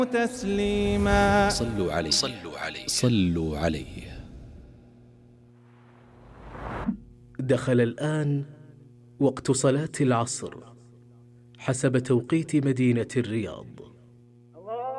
تسليما. صلوا عليه صلوا عليه صلوا عليه. دخل الآن وقت صلاة العصر حسب توقيت مدينة الرياض.